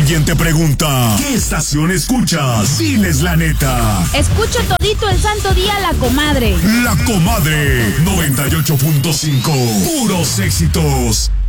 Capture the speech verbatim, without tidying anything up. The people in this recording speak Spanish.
alguien te pregunta, ¿qué estación escuchas? Diles la neta. Escucho todito el santo día La Comadre. La Comadre, noventa y ocho punto cinco. Puros éxitos.